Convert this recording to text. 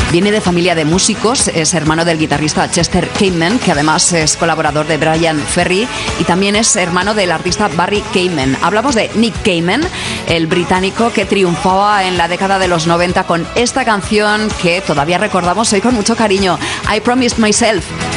Viene de familia de músicos, es hermano del guitarrista Chester Kamen, que además es colaborador de Bryan Ferry, y también es hermano del artista Barry Kamen. Hablamos de Nick Kamen, el británico que triunfaba en la década de los 90 con esta canción que todavía recordamos hoy con mucho cariño, I Promised Myself.